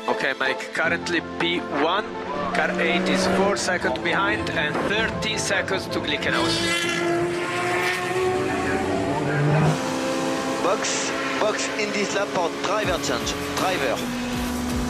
Okay, Mike, currently P1, car 8 is 4 seconds behind and 30 seconds to Glickenhaus. Box in this lap for driver change. Driver.